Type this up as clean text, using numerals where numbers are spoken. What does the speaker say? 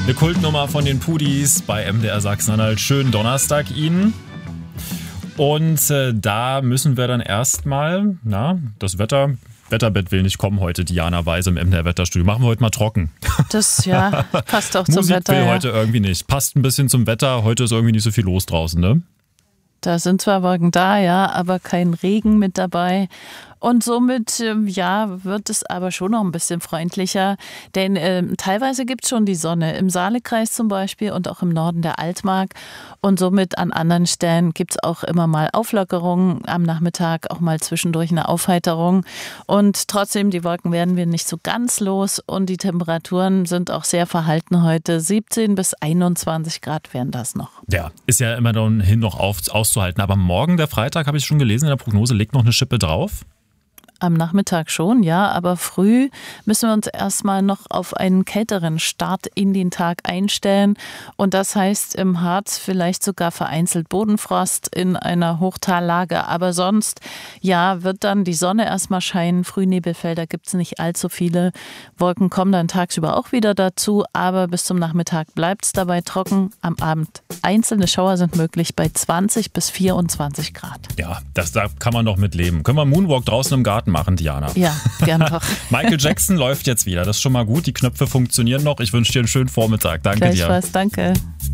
Eine Kultnummer von den Pudis bei MDR Sachsen-Anhalt. Schönen Donnerstag Ihnen. Und da müssen wir dann erstmal, das Wetterbett will nicht kommen heute, Diana Weise im MDR Wetterstudio. Machen wir heute mal trocken. Das, ja, passt auch zum Musik Wetter. will heute irgendwie nicht. Passt ein bisschen zum Wetter. Heute ist irgendwie nicht so viel los draußen, ne? Da sind zwar Wolken da, ja, aber kein Regen mit dabei. Und somit, wird es aber schon noch ein bisschen freundlicher, denn teilweise gibt es schon die Sonne, im Saalekreis zum Beispiel und auch im Norden der Altmark. Und somit an anderen Stellen gibt es auch immer mal Auflockerungen am Nachmittag, auch mal zwischendurch eine Aufheiterung. Und trotzdem, die Wolken werden wir nicht so ganz los und die Temperaturen sind auch sehr verhalten heute. 17 bis 21 Grad wären das noch. Ja, ist ja immer noch auszuhalten. Aber morgen, der Freitag, habe ich schon gelesen in der Prognose, legt noch eine Schippe drauf. Am Nachmittag schon, ja, aber früh müssen wir uns erstmal noch auf einen kälteren Start in den Tag einstellen. Und das heißt im Harz vielleicht sogar vereinzelt Bodenfrost in einer Hochtallage. Aber sonst, wird dann die Sonne erstmal scheinen. Frühnebelfelder gibt es nicht allzu viele. Wolken kommen dann tagsüber auch wieder dazu. Aber bis zum Nachmittag bleibt es dabei trocken. Am Abend einzelne Schauer sind möglich bei 20 bis 24 Grad. Ja, da kann man doch mit leben. Können wir Moonwalk draußen im Garten machen, Diana? Ja, gern doch. Michael Jackson läuft jetzt wieder. Das ist schon mal gut. Die Knöpfe funktionieren noch. Ich wünsche dir einen schönen Vormittag. Danke dir. Gleichfalls, danke.